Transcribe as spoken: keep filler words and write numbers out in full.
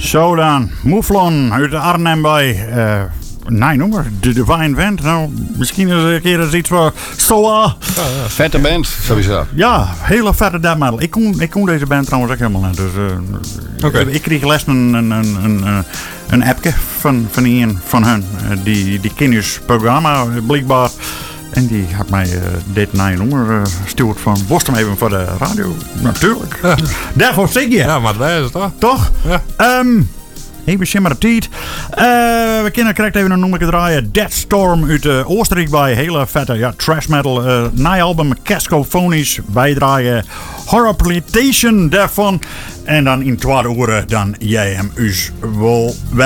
Zo dan, Mouflon uit Arnhem bij. Uh, nee, noem maar. De Divine Band. Nou, misschien eens een keer eens iets voor Stoa. Ja, ja, vette band, sowieso. Ja, hele vette death metal. Ik kon, ik kon deze band trouwens ook helemaal net. Dus, uh, okay. ik, ik kreeg les een, een, een, een, een appje van, van een van hun. Uh, die, die kennis programma, blijkbaar. En die had mij uh, dit naar je nummer uh, gestuurd van... Borst hem even voor de radio. Natuurlijk. Ja. Daarvoor zing je. Ja, maar dat is het toch? Toch? Ja. Um, even zien maar de tijd. Uh, we kunnen correct even een nummer draaien. Dead Storm uit uh, Oostenrijk bij. Hele vette ja, trash metal. Uh, naai-album Cascophonisch. Wij draaien Horrorpletation daarvan. En dan in tweede uur dan jij hem us wel